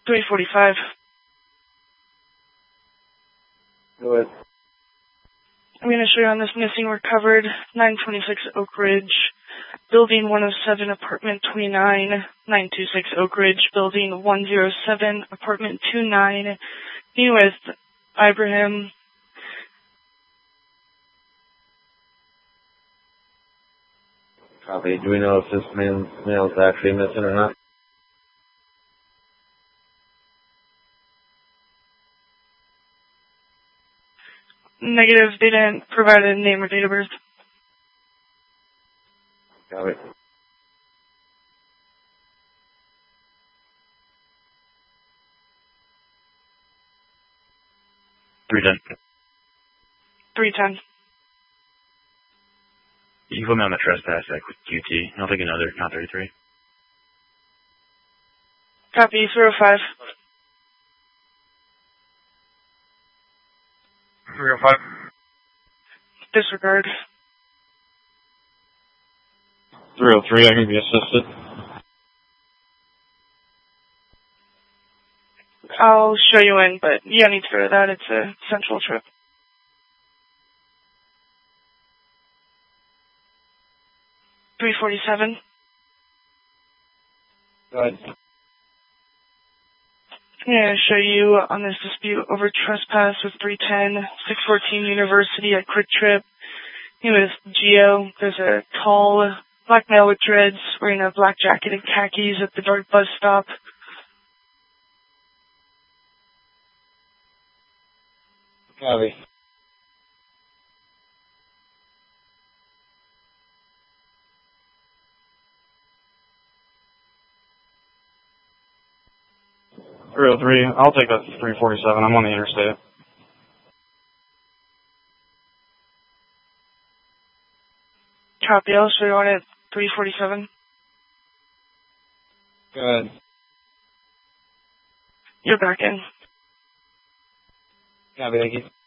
345. Go ahead. I'm going to show you on this missing recovered 926 Oak Ridge, Building 107, Apartment 29, 926 Oak Ridge, Building 107, Apartment 29, meeting with Ibrahim. Copy. Do we know if this male is actually missing or not? Negative, they didn't provide a name or date of birth. Copy. $310. 310. You can put me on the trespass act with QT. I'll take another, not 33. Copy, 305. 305. Disregard. 303, I can be assisted. I'll show you in, but you don't need to go to that. It's a central trip. $347. Go ahead. I'm going to show you on this dispute over trespass with 310, 614 University at Quick Trip. He was Geo. There's a tall black male with dreads wearing a black jacket and khakis at the dark bus stop. Copy. $303, I'll take that 347. I'm on the interstate. Copy, I'll show you on it. 347. Go ahead. You're back in. Copy, thank you.